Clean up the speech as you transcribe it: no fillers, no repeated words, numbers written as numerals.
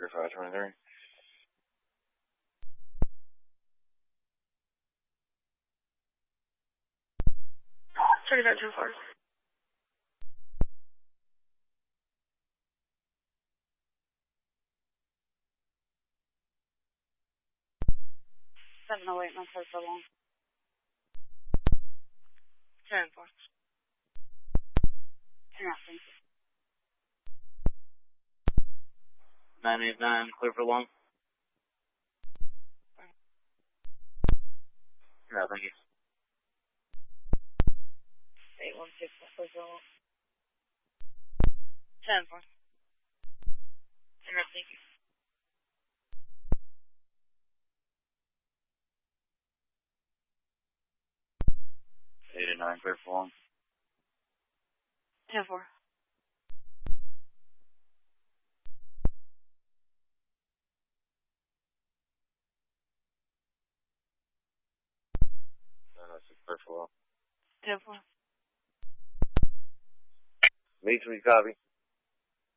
523. 3524. Seven oh eight, my close so long. 10-4. Turn out, thank you. 989, clear for long. No, thank you. 816, my close so long. 10-4. Turn out, thank you. 889, clear for long. 10-4. Clear for long. 10-4. V3 copy.